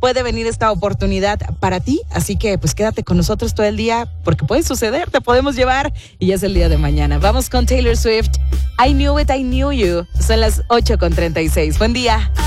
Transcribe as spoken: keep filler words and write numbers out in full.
puede venir esta oportunidad para ti. Así que pues quédate con nosotros todo el día porque puede suceder, te podemos llevar y ya es el día de mañana. Vamos con Taylor Swift. I knew it, I knew you. Son las ocho con treinta y seis. Buen día.